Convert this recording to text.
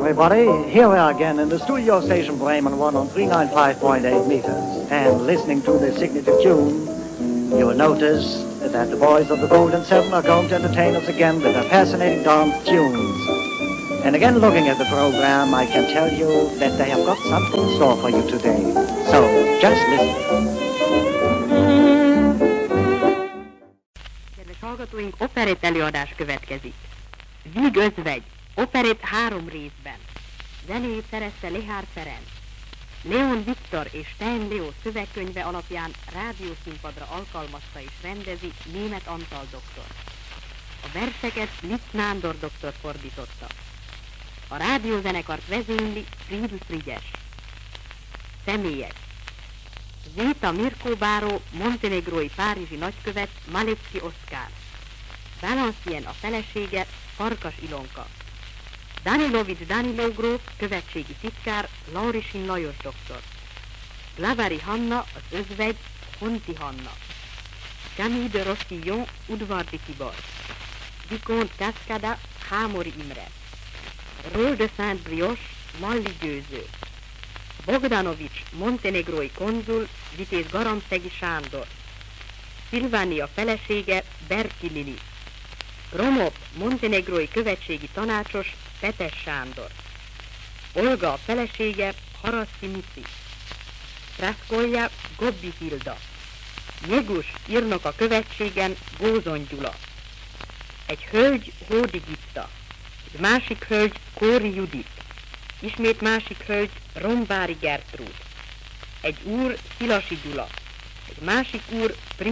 everybody. Here we are again in the studio station Bremen 1 on 395.8 meters. And listening to the signature tune, you will notice that the boys of the Golden Seven are going to entertain us again with their fascinating dance tunes. And again, looking at the program, I can tell you that they have got something in store for you today. So, just listen. Kedves hallgatóink, operett előadás következik. Víg özvegy, operett 3 részben. Zenét szerezte Lehár Ferenc. Leon Viktor és Stein Leo szövegkönyve alapján rádiószínpadra alkalmazta és rendezi Németh Antal doktor. A verseket Liszt Nándor doktor fordította. A rádiózenekart vezényli Friedl Frigyes. Személyek: Zéta Mirko Báró, montenegrói párizsi nagykövet, Malecki Oszkár. Valencien a felesége, Farkas Ilonka. Danilovics Danilo gróf, követségi titkár, Laurisin Lajos doktor. Glavári Hanna, az özvegy, Honti Hanna. Camille de Rossillon, Udvardi Tibor. Vicomte Cascada, Hámori Imre. Rôle de Saint-Brioche, Malli Győző. Bogdanovics, montenegrói konzul, vitéz Garamszegi Sándor. Szilváni a felesége, Berki Lili. Gromov, montenegrói követségi tanácsos, Petes Sándor. Olga a felesége, Haraszti Mici. Praszkolja, Gobbi Hilda. Nyegus, írnok a követségen, Gózon Gyula. Egy hölgy, Hódi Gitta. Egy másik hölgy, Kóri Judit. Ismét másik hölgy, Rombári Gertrúd. Egy úr, Szilasi Gyula. Egy másik úr,